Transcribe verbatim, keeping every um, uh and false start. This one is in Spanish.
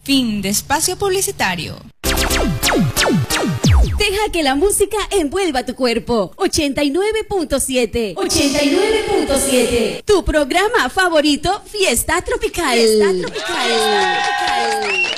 Fin de espacio publicitario. Deja que la música envuelva tu cuerpo. ochenta y nueve punto siete. ochenta y nueve punto siete. Tu programa favorito, Fiesta Tropical. Fiesta Tropical. Fiesta Tropical.